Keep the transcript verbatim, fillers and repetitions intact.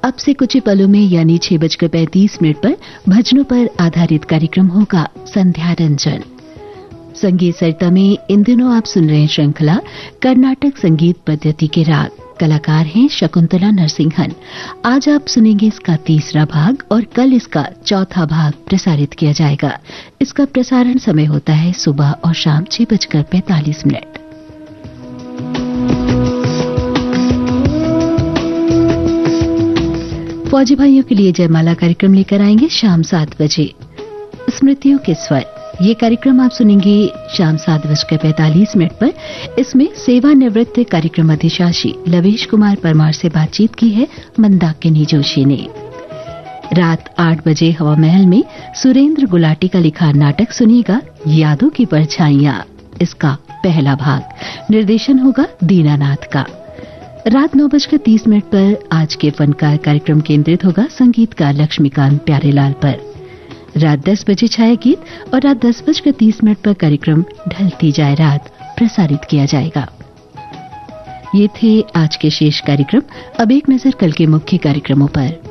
अब से कुछ ही पलों में यानी छह बजकर पैंतीस मिनट पर भजनों पर आधारित कार्यक्रम होगा संध्या रंजन। संगीत सरिता में इन दिनों आप सुन रहे हैं श्रृंखला कर्नाटक संगीत पद्धति के राग। कलाकार हैं शकुंतला नरसिंहन। आज आप सुनेंगे इसका तीसरा भाग और कल इसका चौथा भाग प्रसारित किया जाएगा। इसका प्रसारण समय होता है सुबह और शाम छह बजकर पैंतालीस मिनट। फौजी भाइयों के लिए जयमाला कार्यक्रम लेकर आएंगे शाम सात बजे। स्मृतियों के स्वर ये कार्यक्रम आप सुनेंगे शाम सात बजकर पैंतालीस मिनट पर। इसमें सेवानिवृत्त कार्यक्रम अधिशासी लवेश कुमार परमार से बातचीत की है मंदाकिनी जोशी ने। रात आठ बजे हवा महल में सुरेंद्र गुलाटी का लिखा नाटक सुनिएगा यादों की परछाइयां। इसका पहला भाग निर्देशन होगा दीनानाथ का। रात नौ बजकर तीस मिनट पर आज के फनकार कार्यक्रम केंद्रित होगा संगीतकार लक्ष्मीकांत प्यारेलाल पर। रात दस बजे छाया गीत और रात दस बजकर तीस मिनट पर कार्यक्रम ढलती जाए रात प्रसारित किया जाएगा। ये थे आज के शेष कार्यक्रम। अब एक नजर कल के मुख्य कार्यक्रमों पर।